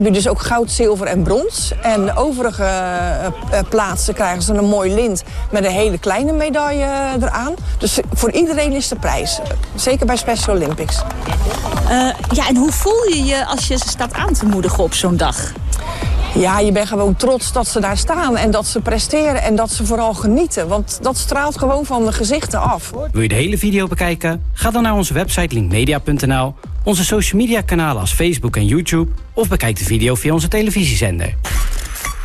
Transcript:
Nu dus ook goud, zilver en brons. En de overige plaatsen krijgen ze een mooi lint met een hele kleine medaille eraan. Dus voor iedereen is de prijs. Zeker bij Special Olympics. En hoe voel je je als je ze staat aan te moedigen op zo'n dag? Ja, je bent gewoon trots dat ze daar staan en dat ze presteren en dat ze vooral genieten. Want dat straalt gewoon van de gezichten af. Wil je de hele video bekijken? Ga dan naar onze website linkmedia.nl, onze social media kanalen als Facebook en YouTube of bekijk de video via onze televisiezender.